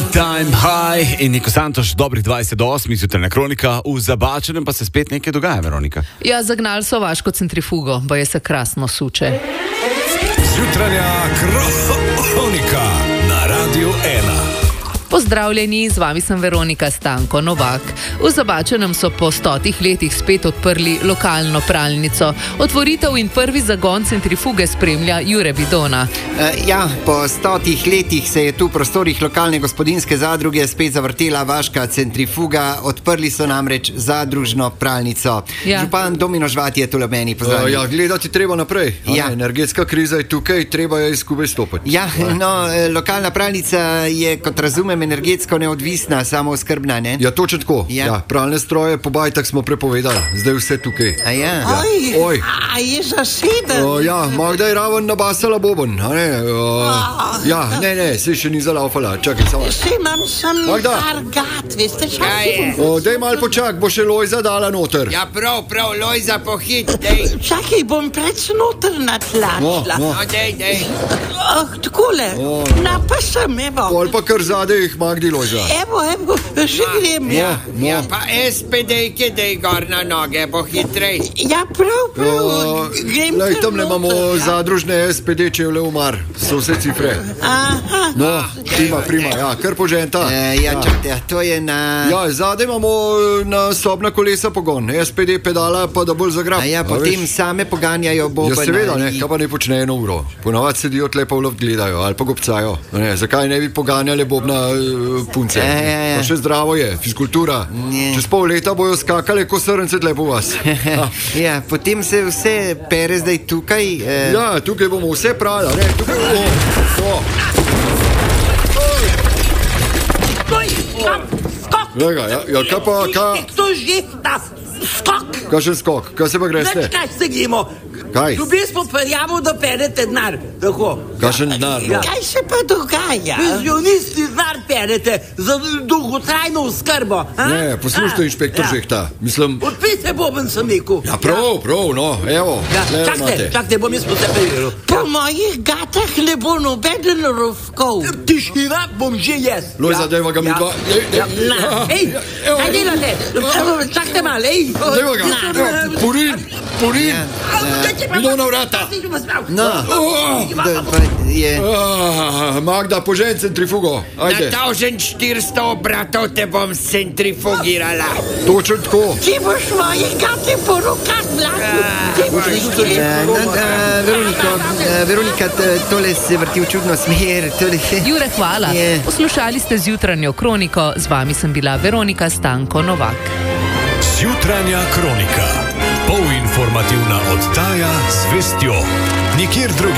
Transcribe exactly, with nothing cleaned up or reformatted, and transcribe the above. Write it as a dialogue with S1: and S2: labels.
S1: Time High in Niko Santoš, dobrih dvajset do osmih, jutranja kronika, v Zabačenem pa se spet nekaj dogaja, Veronika.
S2: Ja, zagnali so vaško centrifugo, boje se krasno suče.
S3: Jutranja kronika na Radiu ena.
S2: Pozdravljeni, z vami sem Veronika Stanko Novak. V Zabačenem so po stotih letih spet odprli lokalno pralnico. Otvoritev in prvi zagon centrifuge spremlja Jure Bidona.
S4: Uh, ja, po stotih letih se je tu v prostorih lokalne gospodinjske zadruge spet zavrtela vaška centrifuga. Odprli so namreč zadružno pralnico.
S2: Ja.
S4: Župan Domino Žvat je tule meni pozdravljen.
S5: Uh, ja, gledati treba naprej.
S4: Ja.
S5: Energetska kriza je tukaj, treba je skupaj stopiti.
S4: Ja, no, lokalna pralnica je, kot razumem, energetsko neodvisna, samooskrbna, ne?
S5: Ja, točno tako.
S4: Ja.
S5: Ja, pralne stroje po bajtah smo prepovedali, zdaj vse tukaj.
S4: A ja?
S5: Ja.
S6: Oj,
S5: Oj.
S6: a je zaseden?
S5: Uh, ja, Magda je raven nabasala boben, a ne? Uh, ja, ne, ne, se še ni zalaufala, čakaj samo.
S6: Še imam sem
S5: Magda.
S6: par gat, veste,
S7: Kaj je?
S6: čakaj.
S5: Uh, dej mal počak, bo še Lojza dala noter.
S7: Ja, prav, prav, Lojza, pohit, dej.
S6: Čakaj, bom preč noter natlačila.
S5: No, no.
S7: No, dej, dej.
S6: Oh, takole,
S5: O.
S6: na pa sem, evo.
S5: Pol pa kar zadej jih Magdi Lojza.
S6: Evo, evo, že grem.
S7: Ja,
S5: no.
S7: ja, pa es pe dejke, dej gor na noge, bo hitrej.
S6: Ja, prav, prav,
S5: Uh,
S6: grem
S5: lej,
S6: kar
S5: tam ne imamo
S6: noter, ja.
S5: zadružne es pe de, če je le umar. So vse cifre.
S6: Aha,
S5: No, prima, prima, ja, kar poženta.
S4: E, ja, čakajte, to je na...
S5: Ja, zadaj imamo na sobna kolesa pogon, es pe de pedala pa da bolj zagrab.
S4: A ja,
S5: A
S4: potem
S5: veš?
S4: same poganjajo boben.
S5: Ja, seveda, ne,
S4: ali-
S5: kaj pa ne počne eno uro. Ponavadi sedijo tle pa v luft gledajo ali pa gobcajo. Ne, zakaj ne bi poganjali bobna uh, punce?
S4: Ja, ja, ja.
S5: Pa še zdravo je, fizkultura.
S4: Ja.
S5: Čez pol leta bojo skakale ko srnce tle po vas.
S4: Ja, potem se vse pere zdaj tukaj. Eh,
S5: Ja, tukaj bomo vse prala, ne, tukaj bomo. O,
S6: skok.
S5: Lega, ja, ja, kaj pa, kaj,
S6: To že, da, skok.
S5: kakšen skok, kaj se pa greste?
S6: Več kaj se gremo.
S5: Kaj?
S6: Dobi smo prijavo, da perete denar. Tako.
S5: Kakšen denar, no?
S6: Kaj se pa dogaja? Penzionisti denar perete za dolgotrajno oskrbo. a?
S5: Ne, poslušajte, inšpektor
S6: Ja.
S5: Žehta, mislim.
S6: Odpite boben sem rekel.
S5: Ja, prav, prav, no, evo.
S6: Ja,
S5: tle
S6: čakajte,
S5: imate.
S6: čakajte, bom jaz po sebi. Po mojih gatah ne bo nobeden rovkov. Tišina bom že jaz.
S5: Lojza, dajva ga mi dva. Ej, ej,
S6: Ja, na, ej,
S5: evo.
S6: kaj delate? Čakajte malo, ej.
S5: Dajva ga,
S6: Na.
S5: evo, purin, purin. Idemo na vrata.
S4: No, da, pa je...
S5: Ah, Magda, požen centrifugo,
S7: Na
S5: ajde.
S7: tavžen štiristo obratov te bom centrifugirala.
S5: Točno tako.
S6: Ti boš mojih gate po rokah vlakil. Ti boš
S4: Eh, no, eh, Veroniko, eh, Veronika, t- tole se vrti v čudno smer. Tole...
S2: Jure, hvala.
S4: Je.
S2: Poslušali ste zjutranjo kroniko, z vami sem bila Veronika Stanko Novak.
S3: Jutranja kronika. Polinformativna oddaja z vestjo. Nikjer drugje.